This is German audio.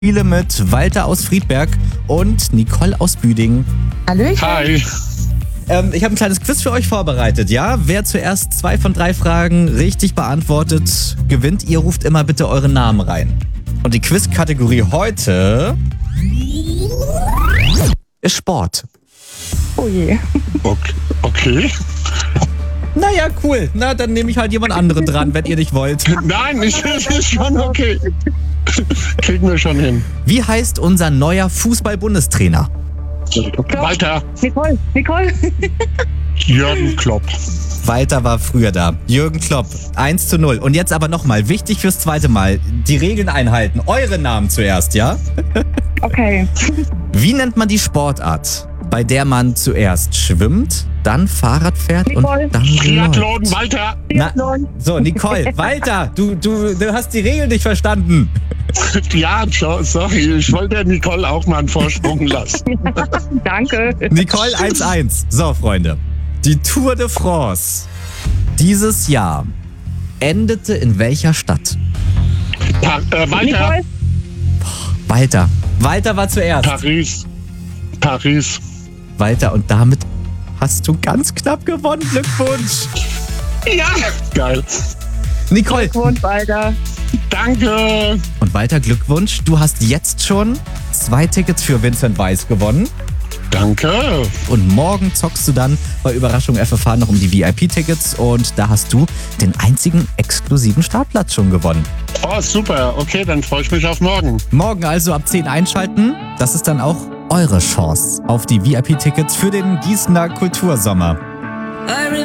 Spiele mit Walter aus Friedberg und Nicole aus Büdingen. Hallöchen. Hi. Ich habe ein kleines Quiz für euch vorbereitet, ja? Wer zuerst 2 von 3 Fragen richtig beantwortet, gewinnt. Ihr ruft immer bitte euren Namen rein. Und die Quiz-Kategorie heute ist Sport. Oh je. Okay. Naja, cool. Na, dann nehme ich halt jemand anderen dran, wenn ihr nicht wollt. Nein, ist schon okay. Kriegen wir schon hin. Wie heißt unser neuer Fußball-Bundestrainer? Walter. Nicole. Jürgen Klopp. Walter war früher da. Jürgen Klopp, 1:0. Und jetzt aber nochmal, wichtig fürs zweite Mal, die Regeln einhalten. Eure Namen zuerst, ja? Okay. Wie nennt man die Sportart, bei der man zuerst schwimmt, dann Fahrrad fährt Nicole. und dann Triathlon, läuft? Walter. So, Nicole, Walter, du hast die Regeln nicht verstanden. Ja, sorry, ich wollte der Nicole auch mal einen Vorsprung lassen. Danke. Nicole 1:1. So, Freunde. Die Tour de France dieses Jahr endete in welcher Stadt? Walter. Nicole. Walter war zuerst. Paris. Walter, und damit hast du ganz knapp gewonnen. Glückwunsch. Ja. Geil. Nicole. Und weiter. Danke. Und Walter, Glückwunsch. Du hast jetzt schon 2 Tickets für Vincent Weiss gewonnen. Danke. Und morgen zockst du dann bei Überraschung FFH noch um die VIP-Tickets. Und da hast du den einzigen exklusiven Startplatz schon gewonnen. Oh, super. Okay, dann freue ich mich auf morgen. Morgen also ab 10 einschalten. Das ist dann auch eure Chance auf die VIP-Tickets für den Gießener Kultursommer.